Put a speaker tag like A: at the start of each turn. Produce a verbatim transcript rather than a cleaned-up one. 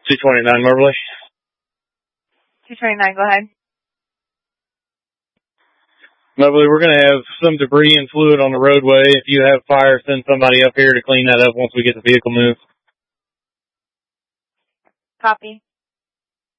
A: two twenty-nine, Moberly.
B: two twenty-nine, go ahead.
A: Moberly, we're going to have some debris and fluid on the roadway. If you have fire, send somebody up here to clean that up once we get the vehicle moved.
B: Copy.